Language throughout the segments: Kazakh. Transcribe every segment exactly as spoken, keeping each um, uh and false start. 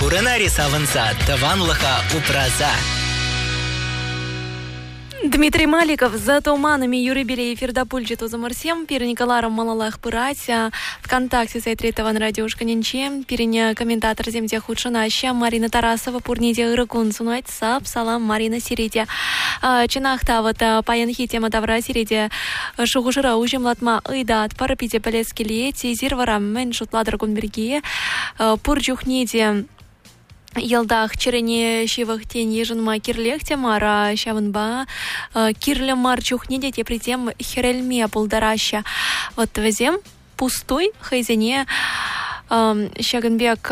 Пуренари савынса, таванлыха упраза. Дмитрий Маликов за туманами Юрий Белей Фердапульчит узамарсем переникаларом малалах пырать ВКонтакте сайт Таван радиошка нинчем переня комментатор земде худшинаща Марина Тарасова пурниде ырыкун сунать сап салам Марина Сириде чинахта вот паянхи тема тавра Сириде шугушыра ужим латма ыйдат парапите полескеле тизирварам мен шутладыр кунберге пурджухниде Елдах черене шивах тень еженма кирлех темара шавынба кирле марчух не дети притем херельме полдараща. Вот возем пустой хайзене шагенбек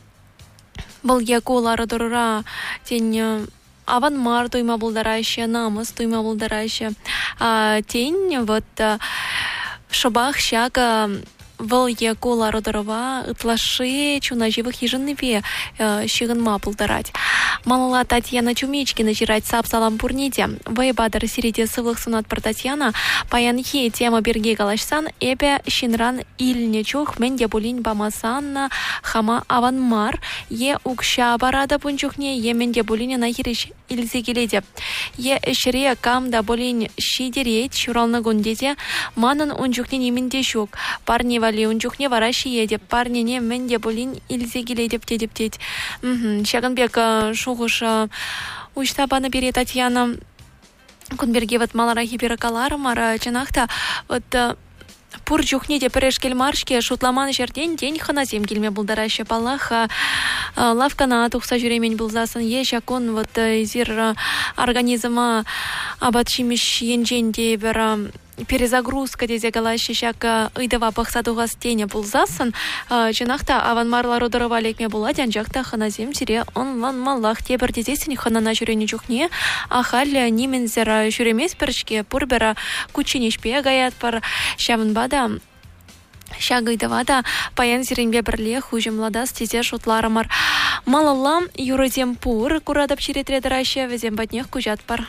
был якула радура тень аванмар туйма полдараща намаз туйма полдараща тень вот шабах шага Вал якула родорова ытлаши чуна живых еженныве щигынма пултарать. Малала Татьяна Чумичкина жирать сап салам пурните. Вайбадар сириде сывлых сунат пар Татьяна. Паянхи тема берге галашсан эбе шинран ильнечух менде булин бамасанна хама аванмар. Е укша барада пунчухне е менде булине нахириш ильзегеледе. Е эшре камда булин шидереть шуралны гундете. Манын унчухне неменде шук. Парни вали унчухне вараши едеп. Парни не менде булин ильзегеледеп дедептеть. Шагынбек шуғыш уштабаны бере Татьяна Кунберге вот маларахи перакалар мара чанахта вот пур чухне де перешкел маршке шутламан жерден день ханазем келме булдараще палаха лавкана тухса жүремень булзасын е шакон вот зир организма абатшимиш енжен де бір перезагрузка дезе галаще шака ыйдава пахсадуга стене булзасын чынахта аванмарла родорова лекме була жанжакта ханазем тире онлан маллах тебір дезесін ханана жүрене чухне ахал немензера жүремес біршке пурбера кучинешпе гаят пар шавынбада шагыйдавада паян зиренбе бірле хужымлада стезе шутларымар малалам юрызем пур курадап чиретредраще везем батнех кужат пар.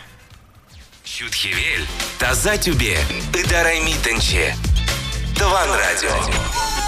Чудхевель, таза тюбе, ыдарай митенче. Таван радио.